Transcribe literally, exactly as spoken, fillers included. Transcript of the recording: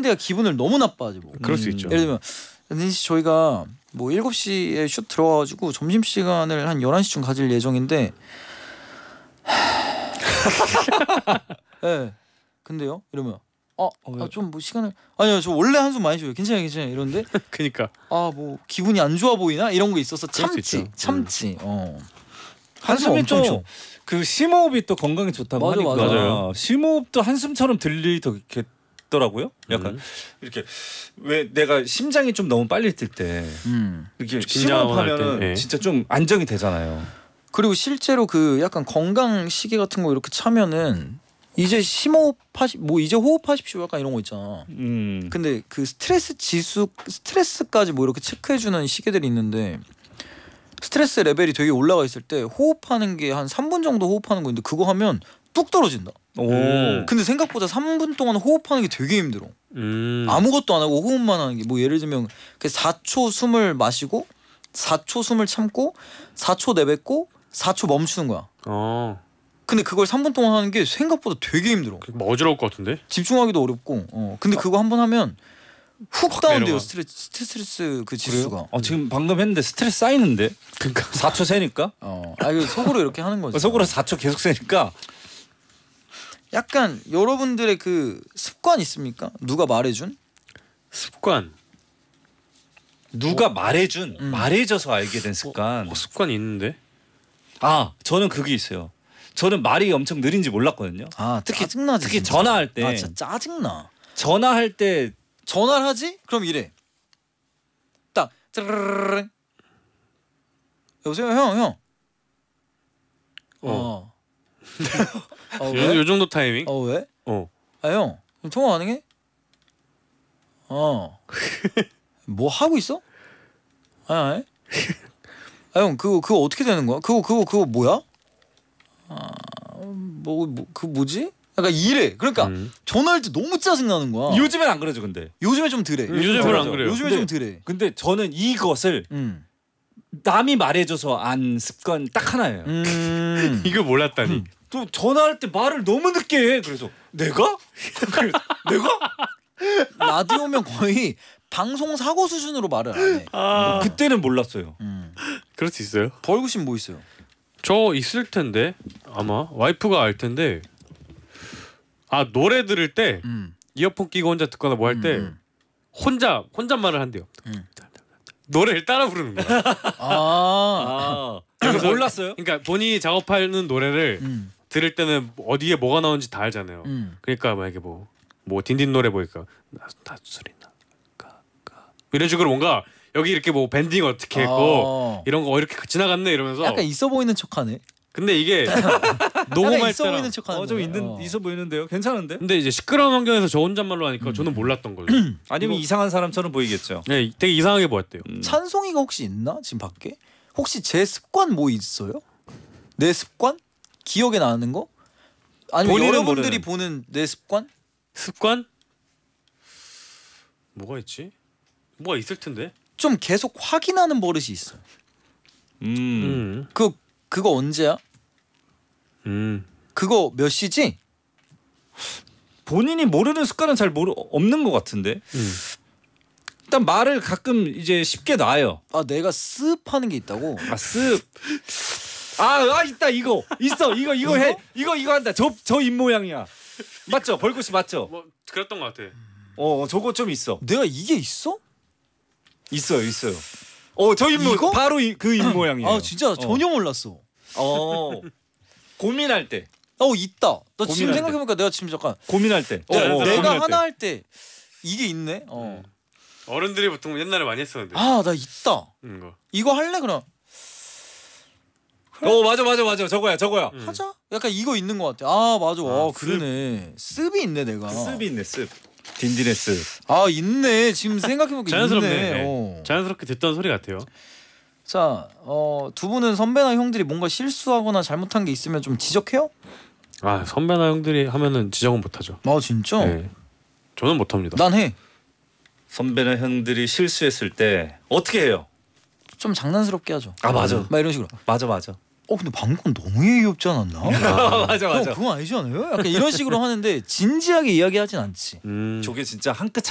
상대가 기분을 너무 나빠지고. 그럴 수 있죠. 예를 들면 닌씨 저희가 뭐 일곱 시에 슛 들어와가지고 점심시간을 한 열한 시쯤 가질 예정인데 예. 네. 근데요? 이러면 아, 아 좀 뭐 시간을 아니요 저 원래 한숨 많이 쉬어요. 괜찮아요 괜찮아요 이러는데 그니까 아 뭐 기분이 안 좋아 보이나 이런 거 있어서 참지 있죠. 참지. 어. 한숨이 엄청 쉬어. 또 그 심호흡이 또 건강에 좋다고 맞아, 하니까 맞아요. 심호흡도 한숨처럼 들리더라고요. 약간 음. 이렇게 왜 내가 심장이 좀 너무 빨리 뛸 때 음. 이렇게 긴장을 할 때, 심호흡하면은 예. 진짜 좀 안정이 되잖아요. 그리고 실제로 그 약간 건강 시계 같은 거 이렇게 차면은 이제 심호흡하시 뭐 이제 호흡하십시오 약간 이런 거 있잖아. 음. 근데 그 스트레스 지수 스트레스까지 뭐 이렇게 체크해 주는 시계들이 있는데 스트레스 레벨이 되게 올라가 있을 때 호흡하는 게 한 삼 분 정도 호흡하는 거 있는데 그거 하면 뚝 떨어진다. 오. 음. 근데 생각보다 삼 분 동안 호흡하는 게 되게 힘들어. 음. 아무것도 안 하고 호흡만 하는 게 뭐 예를 들면 그 사 초 숨을 마시고 사 초 숨을 참고 사 초 내뱉고 사 초 멈추는 거야. 어. 근데 그걸 삼 분 동안 하는 게 생각보다 되게 힘들어. 뭐 어지러울 것 같은데? 집중하기도 어렵고. 어. 근데 그거 한 번 하면 훅 다운돼요. 내려가. 스트레스 스트레스 그 지수가. 어, 지금 방금 했는데 스트레스 쌓이는데. 그러니까 사 초 세니까. 어. 아 이거 속으로 이렇게 하는 거지. 속으로 사 초 계속 세니까. 약간 여러분들의 그 습관 있습니까? 누가 말해준? 습관. 누가 말해준 음. 말해줘서 알게 된 습관. 어, 습관이 있는데. 아 저는 그게 있어요. 저는 말이 엄청 느린지 몰랐거든요. 아 특히 짜증나지. 특히 진짜. 전화할 때 아 진짜 짜증나. 전화할 때 전화를 하지? 그럼 이래. 딱 르르르르. 여보세요 형 형. 어. 어 요, 왜? 요 정도 타이밍? 어 왜? 어. 아 형 통화 가능해? 어. 뭐 하고 있어? 아니 아니. 아형 그거 그거 어떻게 되는 거야? 그거 그거 그거 뭐야? 아뭐 뭐, 그 뭐지? 약간 이래. 그러니까 음. 전화할 때 너무 짜증 나는 거야. 요즘엔 안 그러죠 근데. 요즘에 좀 덜해. 음, 요즘은 안 덜하죠. 그래요. 요즘에 근데- 좀 덜해. 근데 저는 이것을 음. 남이 말해줘서 안 습관 딱 하나예요. 음. 이걸 몰랐다니. 또 전화할 때 말을 너무 늦게 해. 그래서 내가? 그래서 내가? 라디오면 거의 방송 사고 수준으로 말을 안 해. 아. 그때는 몰랐어요. 음. 그럴 수 있어요. 벌구신 뭐 있어요? 저 있을 텐데 아마 와이프가 알 텐데. 아 노래 들을 때 음. 이어폰 끼고 혼자 듣거나 뭐 할 때 음, 음. 혼자 혼잣말을 한대요. 음. 노래를 따라 부르는 거야. 아. 아, 몰랐어요? 그러니까 본인이 작업하는 노래를 음. 들을 때는 어디에 뭐가 나오는지 다 알잖아요. 음. 그러니까 만약에 뭐 뭐 딘딘 노래 보니까 나소리 나까까 이런 식으로 뭔가 여기 이렇게 뭐 밴딩 어떻게 했고 아. 이런 거 이렇게 지나갔네 이러면서. 약간 있어 보이는 척하네. 근데 이게 약간 녹음할 있어 때랑 보이는 척하는. 어, 좀 거네. 있는 어. 있어 보이는데요. 괜찮은데? 근데 이제 시끄러운 환경에서 저 혼잣말로 하니까 저는 몰랐던 거죠. 아니면 이상한 사람처럼 보이겠죠. 네, 되게 이상하게 보였대요. 음. 찬송이가 혹시 있나 지금 밖에? 혹시 제 습관 뭐 있어요? 내 습관? 기억에 나는 거? 아니면 본인은 여러분들이 모르는. 보는 내 습관? 습관? 뭐가 있지? 뭐가 있을 텐데. 좀 계속 확인하는 버릇이 있어. 음. 음. 그 그거 언제야? 음. 그거 몇 시지? 본인이 모르는 습관은 잘 모르 없는 것 같은데. 음. 일단 말을 가끔 이제 쉽게 놔요. 아 내가 습 하는 게 있다고. 아 습. 아, 아 있다 이거 있어 이거 이거 해 이거 이거 한다. 저 저 입 모양이야. 맞죠? 벌구씨 맞죠? 뭐 그랬던 것 같아. 어 저거 좀 있어. 내가 이게 있어? 있어요 있어요. 어저 입 모 이거? 바로 그 입 모양이에요. 아 진짜 전혀 몰랐어. 어 고민할 때 어 있다. 나 지금 고민할 생각해보니까 내가 지금 잠깐 고민할 때. 어, 네, 어, 내가 고민할 때. 하나 할 때 이게 있네. 어. 어른들이 보통 옛날에 많이 했었는데. 아 나 있다. 음, 거. 이거 할래 그럼? 어 맞아 맞아 맞아 저거야 저거야. 음. 하자. 약간 이거 있는 것 같아. 아 맞아. 아, 아, 그러네. 습이 있네 내가. 습이 있네 습. 딘딘의 습. 아 있네. 지금 생각해보니까 자연스럽네. 있네. 네. 어. 자연스럽게 듣던 소리 같아요. 자, 어, 두 분은 선배나 형들이 뭔가 실수하거나 잘못한 게 있으면 좀 지적해요? 아 선배나 형들이 하면은 지적은 못하죠. 아 진짜? 네. 저는 못합니다. 난 해. 선배나 형들이 실수했을 때 어떻게 해요? 좀 장난스럽게 하죠. 아 맞아 막 이런 식으로. 맞아 맞아. 어 근데 방금 너무 예의 없지 않았나? 맞아 형 그건 아니지 않아요? 약간 이런 식으로 하는데 진지하게 이야기하진 않지. 음. 저게 진짜 한 끗